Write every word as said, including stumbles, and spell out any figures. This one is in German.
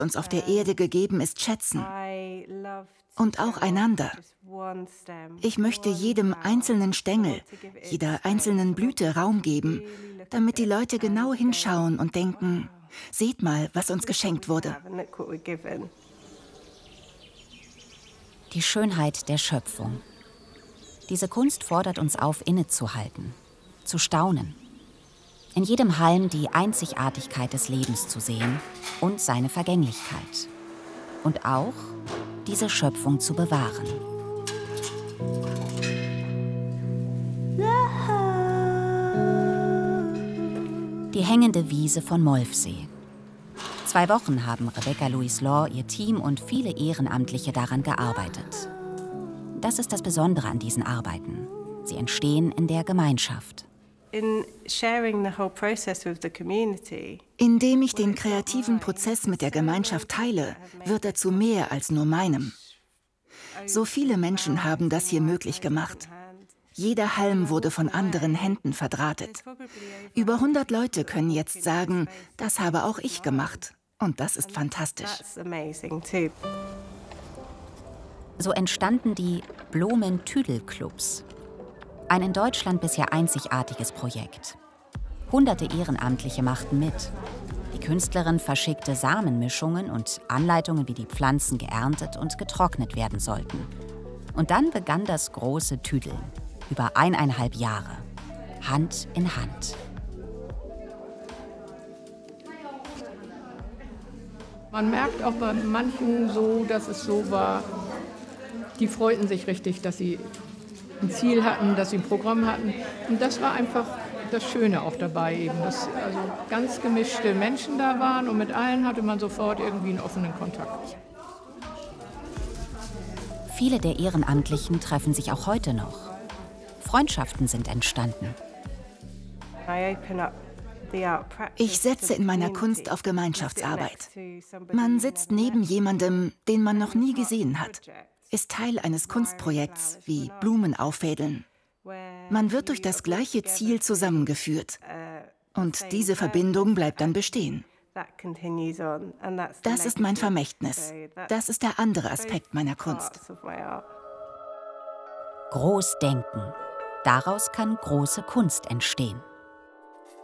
uns auf der Erde gegeben ist, schätzen. Und auch einander. Ich möchte jedem einzelnen Stängel, jeder einzelnen Blüte Raum geben, damit die Leute genau hinschauen und denken, seht mal, was uns geschenkt wurde. Die Schönheit der Schöpfung. Diese Kunst fordert uns auf, innezuhalten, zu staunen. In jedem Halm die Einzigartigkeit des Lebens zu sehen und seine Vergänglichkeit. Und auch diese Schöpfung zu bewahren. Die hängende Wiese von Molfsee. Zwei Wochen haben Rebecca Louise Law, ihr Team und viele Ehrenamtliche daran gearbeitet. Das ist das Besondere an diesen Arbeiten. Sie entstehen in der Gemeinschaft. Indem ich den kreativen Prozess mit der Gemeinschaft teile, wird er zu mehr als nur meinem. So viele Menschen haben das hier möglich gemacht. Jeder Halm wurde von anderen Händen verdrahtet. Über hundert Leute können jetzt sagen, das habe auch ich gemacht. Und das ist fantastisch. So entstanden die Blumen-Tüdel-Clubs. Ein in Deutschland bisher einzigartiges Projekt. Hunderte Ehrenamtliche machten mit. Die Künstlerin verschickte Samenmischungen und Anleitungen, wie die Pflanzen geerntet und getrocknet werden sollten. Und dann begann das große Tüdeln. Über eineinhalb Jahre. Hand in Hand. Man merkt auch bei manchen so, dass es so war, die freuten sich richtig, dass sie ein Ziel hatten, dass sie ein Programm hatten. Und das war einfach das Schöne auch dabei, eben, dass also ganz gemischte Menschen da waren und mit allen hatte man sofort irgendwie einen offenen Kontakt. Viele der Ehrenamtlichen treffen sich auch heute noch. Freundschaften sind entstanden. Ich setze in meiner Kunst auf Gemeinschaftsarbeit. Man sitzt neben jemandem, den man noch nie gesehen hat, ist Teil eines Kunstprojekts wie Blumen auffädeln. Man wird durch das gleiche Ziel zusammengeführt. Und diese Verbindung bleibt dann bestehen. Das ist mein Vermächtnis. Das ist der andere Aspekt meiner Kunst. Groß denken. Daraus kann große Kunst entstehen.